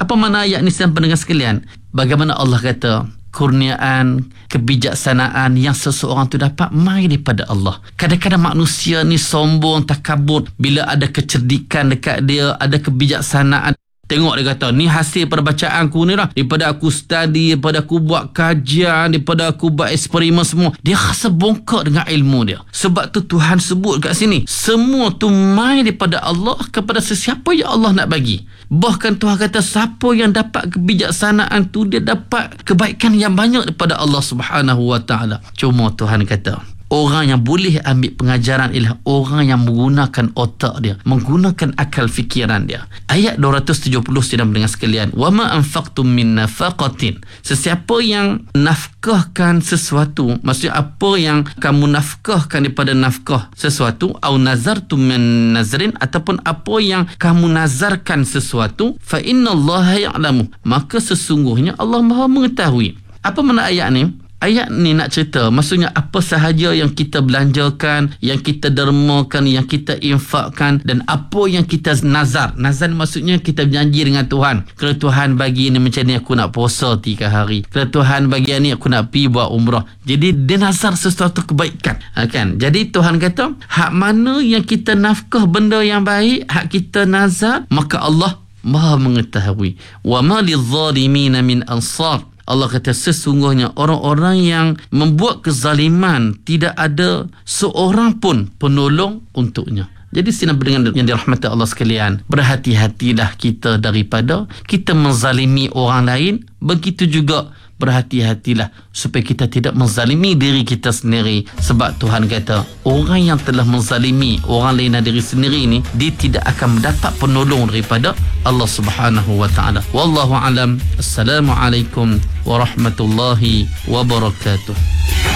Apa makna ayat ni sedang pendengar sekalian? Bagaimana Allah kata kurniaan, kebijaksanaan yang seseorang tu dapat mai daripada Allah. Kadang-kadang manusia ni sombong, takabur. Bila ada kecerdikan dekat dia, ada kebijaksanaan, tengok dia kata, ni hasil perbacaan aku ni lah. Daripada aku study, daripada aku buat kajian, daripada aku buat eksperimen semua. Dia rasa bongkak dengan ilmu dia. Sebab tu Tuhan sebut kat sini, semua tu mai daripada Allah kepada sesiapa yang Allah nak bagi. Bahkan Tuhan kata, siapa yang dapat kebijaksanaan tu, dia dapat kebaikan yang banyak daripada Allah Subhanahu Wa Taala. Cuma Tuhan kata, orang yang boleh ambil pengajaran ialah orang yang menggunakan otak dia, menggunakan akal fikiran dia. Ayat 270 sedang mendengar sekalian, wa ma anfaqtum min nafaqatin, sesiapa yang nafkahkan sesuatu, maksudnya apa yang kamu nafkahkan daripada nafkah sesuatu, au nazartum min nazrin, ataupun apa yang kamu nazarkan sesuatu, fa innallaha ya'lamu, maka sesungguhnya Allah Maha mengetahui. Apa makna ayat ni? Ayat ni nak cerita, maksudnya apa sahaja yang kita belanjakan, yang kita dermakan, yang kita infakkan, dan apa yang kita nazar. Nazar maksudnya kita berjanji dengan Tuhan. Kalau Tuhan bagi ni macam ni, aku nak puasa 3 hari. Kalau Tuhan bagi ni, aku nak pergi buat umrah. Jadi dia nazar sesuatu kebaikan, kan? Jadi Tuhan kata, hak mana yang kita nafkah benda yang baik, hak kita nazar, maka Allah Maha mengetahui. Wa ma lidh-dhalimina min ansar. Allah kata, sesungguhnya orang-orang yang membuat kezaliman, tidak ada seorang pun penolong untuknya. Jadi sinar dengan yang dirahmati Allah sekalian, berhati-hatilah kita daripada kita menzalimi orang lain. Begitu juga berhati-hatilah supaya kita tidak menzalimi diri kita sendiri. Sebab Tuhan kata, orang yang telah menzalimi orang lain dan diri sendiri ini, dia tidak akan mendapat penolong daripada Allah Subhanahu Wa Taala. Wallahu alam. Assalamualaikum warahmatullahi wabarakatuh.